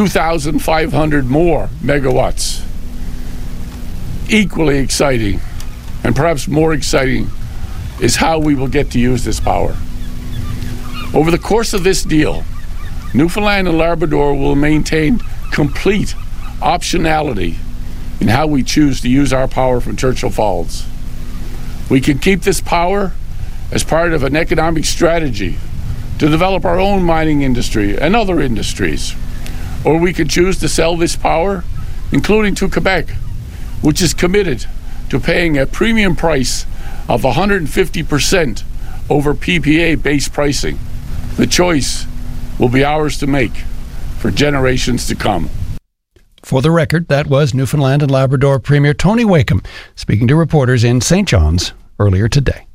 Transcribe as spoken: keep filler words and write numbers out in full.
two thousand five hundred more megawatts. Equally exciting, and perhaps more exciting, is how we will get to use this power. Over the course of this deal, Newfoundland and Labrador will maintain complete optionality in how we choose to use our power from Churchill Falls. We can keep this power as part of an economic strategy to develop our own mining industry and other industries. Or we could choose to sell this power, including to Quebec, which is committed to paying a premium price of one hundred fifty percent over P P A-based pricing. The choice will be ours to make for generations to come. For the record, that was Newfoundland and Labrador Premier Tony Wakeham speaking to reporters in Saint John's earlier today.